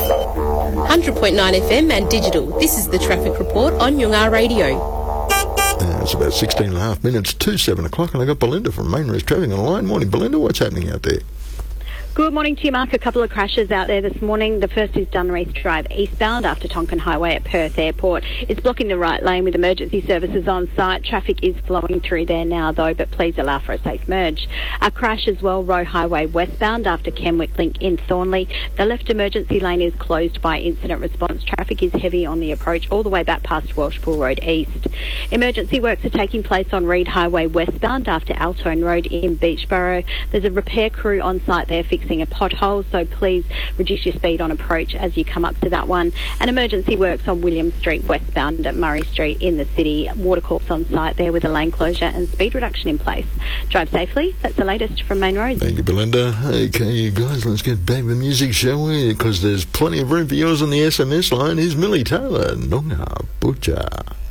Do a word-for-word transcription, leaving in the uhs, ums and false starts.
one hundred point nine F M and digital. This is the Traffic Report on Yungar Radio. Uh, it's about sixteen and a half minutes to seven o'clock, and I got Belinda from Mainrest Traffic on the line. Morning, Belinda. What's happening out there? Good morning to you, Mark. A couple of crashes out there this morning. The first is Dunreath Drive eastbound after Tonkin Highway at Perth Airport. It's blocking the right lane with emergency services on site. Traffic is flowing through there now, though, but please allow for a safe merge. A crash as well, Roe Highway westbound after Kenwick Link in Thornley. The left emergency lane is closed by incident response. Traffic is heavy on the approach all the way back past Welshpool Road East. Emergency works are taking place on Reed Highway westbound after Altone Road in Beachborough. There's a repair crew on site there fixing a pothole, so please reduce your speed on approach as you come up to that one. And emergency works on William Street westbound at Murray Street in the city. Watercorp's on site there with a lane closure and speed reduction in place. Drive safely. That's the latest from Main Roads. Thank you, Belinda. Okay, you guys, let's get back with music, shall we? Because there's plenty of room for yours on the S M S line. Here's Millie Taylor, Noongar Butcher.